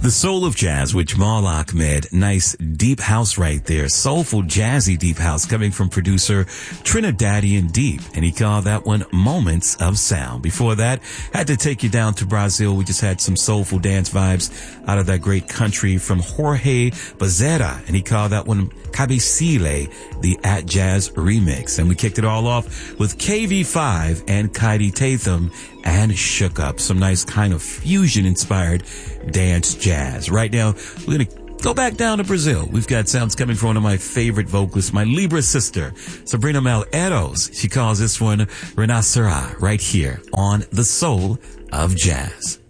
The Soul of Jazz with Jamal Ahmed. Nice deep house right there. Soulful, jazzy deep house coming from producer Trinidadian Deep. And he called that one Moments of Sound. Before that, had to take you down to Brazil. We just had some soulful dance vibes out of that great country from Jorge Bezerra. And he called that one Cabecile, the At Jazz remix. And we kicked it all off with KV5 and Kaidi Tatham and Shook Up. Some nice kind of fusion-inspired dance jazz. Right now, we're going to go back down to Brazil. We've got sounds coming from one of my favorite vocalists, my Libra sister, Sabrina Malheiros. She calls this one Renascerá, right here on The Soul of Jazz.